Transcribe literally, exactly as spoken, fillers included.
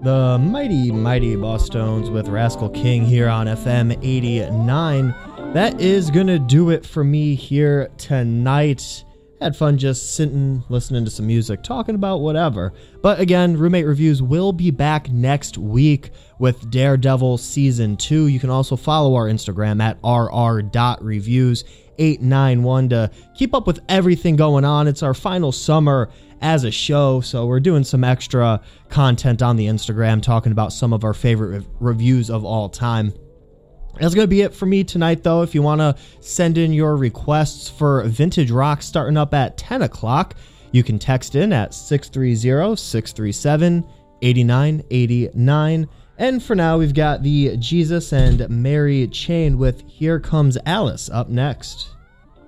The mighty, mighty Bosstones with Rascal King here on F M eighty-nine. That is going to do it for me here tonight. Had fun just sitting, listening to some music, talking about whatever. But again, Roommate Reviews will be back next week with Daredevil Season two. You can also follow our Instagram at r r dot reviews eight nine one to keep up with everything going on. It's our final summer as a show, so we're doing some extra content on the Instagram talking about some of our favorite rev- reviews of all time. That's going to be it for me tonight, though. If you want to send in your requests for Vintage Rock starting up at ten o'clock, you can text in at six three zero, six three seven, eight nine eight nine. And for now, we've got the Jesus and Mary Chain with Here Comes Alice up next.